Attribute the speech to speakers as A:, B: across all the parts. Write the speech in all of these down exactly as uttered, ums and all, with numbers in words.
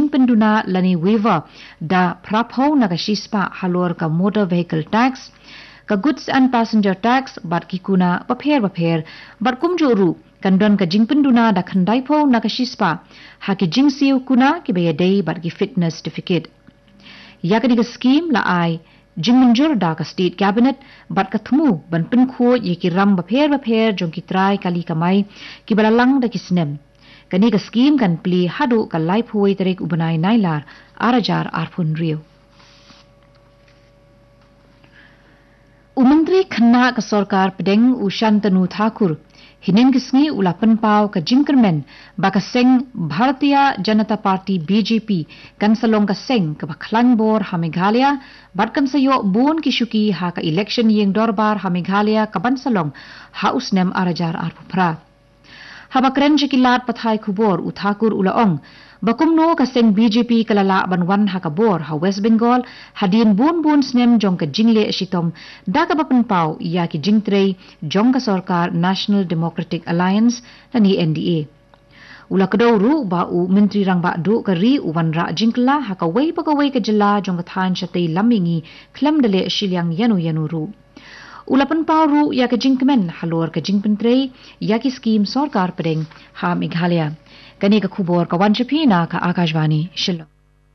A: penduna lani waiver da prapho nagashispa halor ka motor vehicle tax ka goods and passenger tax bat kikuna paper paper bat kumjuru kandon ka jingpenduna da khandai pho nagashispa ha ki jingsiu kuna ki bayadei bat ki fitness certificate yakani ka scheme la ai jingmenjur da ka state cabinet bat ka thmu ban pen kho ye ki ram paper paper jong ki trai kali kamai ki balalang da ki snem kani ka scheme kan pli hadu ka lai phoi tarek ubanai nailar arajar arphun rio Umantri Khanna ka Sarkar Pedeng u Shantanu Thakur hinin kisngi ulapan pau ka jingkermen baka seng Bharatiya Janata Party B J P kan salong ka seng ka bakhlan bor ha Meghalaya barkan sayo bun kishuki ha ka election yeng dorbar ha Meghalaya ka ban salong ha usnem arajar arpupra habakren jikilat pathai khubor u Thakur ulaong bakumno ka seng B J P kalala banwan ha ka bor ha West Bengal hadin bun bun snem jong ka jingle shitom da ka bapan pau ya ki jingtrei jong ka sarkar National Democratic Alliance tani N D A ula kado ru ba u menteri rang ba du ka ri u wan ra jingkla ha ka wei pa ka wei ka jila jong ka than chatai lamingi khlam dale shilyang yanu yanu ru ulapan pau ru ya ka jingkmen halor ka jingpentrei ya ki scheme sarkar pedeng ha Meghalaya kani ka khubor ka wanchapina ka Akashvani Shillong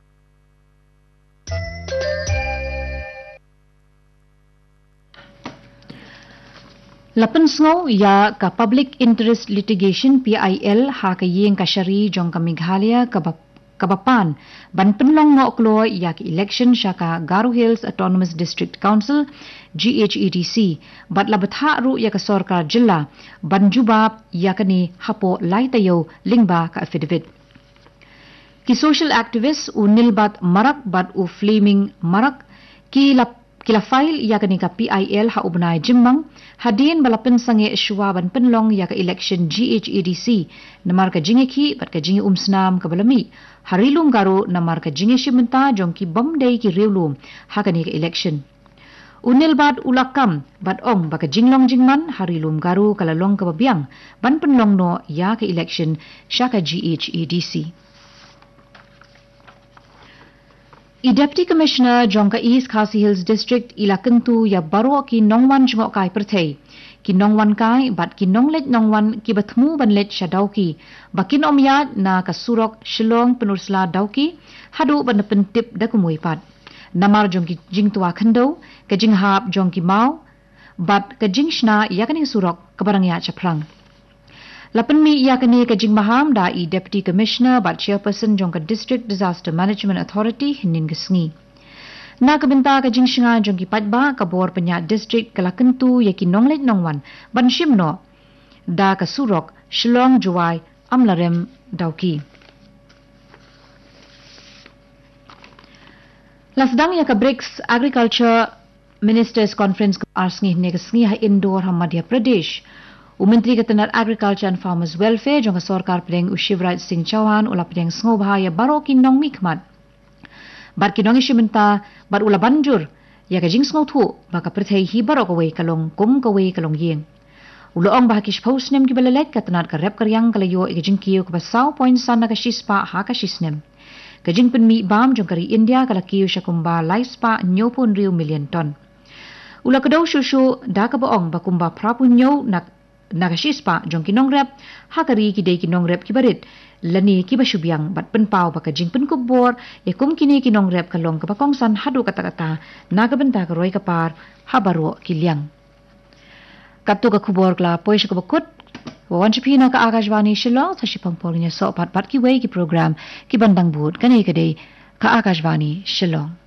A: Lapan sngo ya ka Public Interest Litigation P I L ha ka yeng ka shari jong ka Meghalaya ka kabapan ban penlong no klo ya ki election shaka Garo Hills Autonomous District Council G H E D C bat labatha ru ya ka sarkar jilla ban jubab ya kani hapo laitayo lingba ka affidavit ki social activists u nilbat marak bat u flaming marak ki lap kila file ya kani ka P I L ha ubnai jimmang hadin balapin sange shwa ban penlong ya ka election G H E D C namar ka jingeki bat ka jingi umsnam ka balami harilum garo namar ka jingi shimenta jongki bomdei ki reulum ha kani ka election unil bat ulakam bat ong baka jinglong jingman harilum garu kalalong ka babiang ban penlong no ya ka election shaka G H E D C I Deputy Commissioner Jongka East Khasi Hills District ilakentu ya baro ki nongwan jngok kai perthei ki nongwan kai bat ki nonglet nongwan ki bathmu banlet shadauki bakin omyat na kasurok Shillong penursla dauki hadu ban pentip da kumui pat namar jongki jingtua khando ka jinghap jongki mau bat ka jingshna yakani surok kabarang ya chaprang lapan mi yakani ka jingmaham da I Deputy Commissioner bat chairperson jongka District Disaster Management Authority hinin gesngi na kabenta ka jingshinga jongki patba ka bor penya district kalakentu yaki nonglet nongwan ban shimno da ka surok Shillong juwai amlarem dauki lasdang ya ka B R I C S Agriculture Ministers Conference arsngi ne gesngi ha Indore ha Madhya Pradesh Umantri Katanar Agriculture and Farmers Welfare jong sarkar pedeng u Shivraj Singh Chauhan ula pedeng sngoba ya baro ki nong mikmat bar ki nong shimenta bar ula banjur ya ka jing sngo thu baka prthei hi baro ko wei kalong kum ko wei kalong yeng ulo ong ba kish post nem ki belalet katanar ka rep karyang kalayo e jing kiyo ka saw point sana ka shispa ha ka shisnem ka jing pen mi bam jong kari India kala kiyo shakumba laispa nyopon riu million ton ula kadaw shushu da ka baong bakumba prapunyo nak nagashispa jong kinong rep hakari ki dei kinong rep kibarit lani ki bashubyang bat penpau baka jingpen kubor ya kum kini kinong rep kalong ka bakongsan hadu kata-kata nagabenta ka roy kapar habaro kilyang katu ka kubor kla poish ka bakut wawanchipina ka Akashvani Shillong sa shipang polinya so pat pat ki wei ki program ki bandang bud kanai kadai ka Akashvani Shillong